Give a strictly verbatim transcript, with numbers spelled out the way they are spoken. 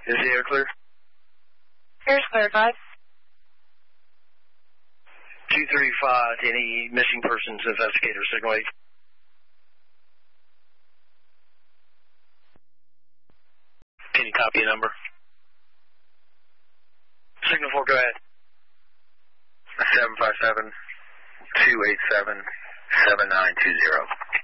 Is the air clear? Air's clear, five. two three five, any missing persons, investigator, signal eight. Can you copy a number? Signal four, go ahead. seven five seven, two eight seven, seven nine two zero.